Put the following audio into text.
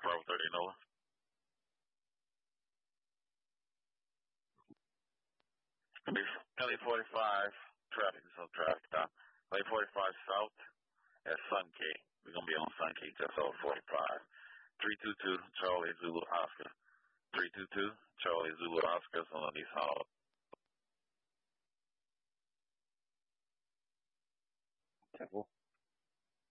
Bravo 30 Nola. LA 45 traffic, so traffic stop. LA 45 south at Sun K. We're gonna be on Sun K just over 45. 322 Charlie Zulu Oscar. 322 Charlie Zulu Oscar on the East Hall. Careful.